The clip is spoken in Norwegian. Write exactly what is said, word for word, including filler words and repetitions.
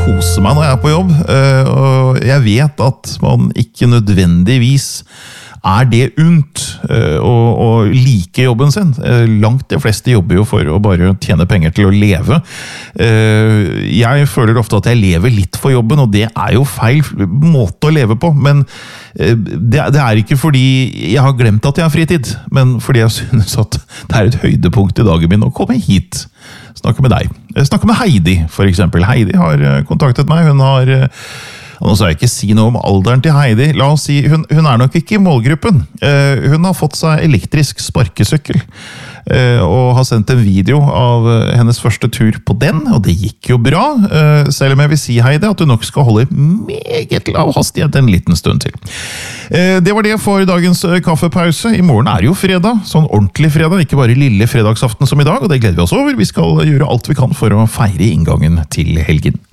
kose meg når jeg er på jobb, og jeg vet at man ikke nødvendigvis er det unt å, å like jobben sin. Langt de fleste jobber jo for å bare tjene penger til å leve. Jeg føler ofte at jeg lever litt for jobben, og det er jo feil måte å leve på, men det, det er ikke fordi jeg har glemt at jeg har fritid, men fordi jeg synes at det er et høydepunkt i dagen min å komme hit. Snakke med deg. Snakke med Heidi, for eksempel. Heidi har kontaktet meg, hun har... Nå skal jeg ikke si noe om alderen til Heidi. La oss si, hun, hun er nok ikke i målgruppen. Uh, hun har fått seg elektrisk sparkesøkkel, uh, og har sendt en video av hennes første tur på den, og det gikk jo bra. Uh, selv om jeg vil si, Heidi, at du nok skal holde meget lav hastighet en liten stund til. Uh, det var det for dagens kaffepause. I morgen er jo fredag, sånn ordentlig fredag, ikke bare lille fredagsaften som i dag, og det gleder vi oss over. Vi skal gjøre alt vi kan for å feire inngangen til helgen.